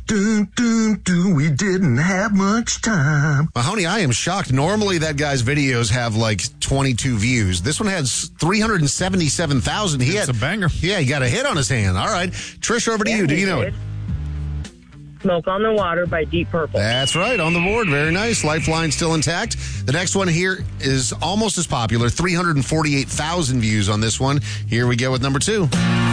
We didn't have much time. Mahoney, I am shocked. Normally that guy's videos have like 22 views. This one has 377,000. It's a banger. Yeah, he got a hit on his hand. All right. Trish, over to you. Do you know it? Smoke on the Water by Deep Purple. That's right, on the board. Very nice. Lifeline still intact. The next one here is almost as popular. 348,000 views on this one. Here we go with number 2.